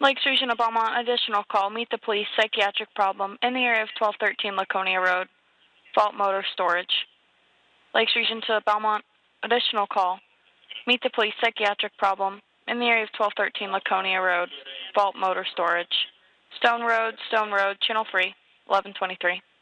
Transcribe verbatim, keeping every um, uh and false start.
Lakes Region of Belmont, additional call. Meet the police, psychiatric problem in the area of twelve thirteen Laconia Road, fault motor storage. Lakes Region to Belmont, additional call. Meet the police, psychiatric problem in the area of twelve thirteen Laconia Road, fault motor storage. Stone Road, Stone Road, channel free, eleven twenty-three.